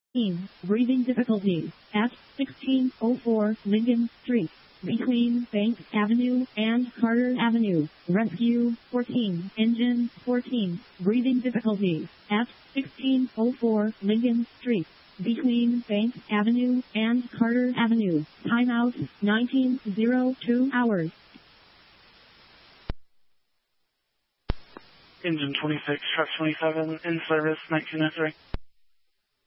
Breathing difficulties at 1604 Lincoln Street, between Bank Avenue and Carter Avenue. Rescue 14, engine 14. Breathing difficulties at 1604 Lincoln Street, between Bank Avenue and Carter Avenue. Timeout 1902 hours. Engine 26, truck 27, in service 1903.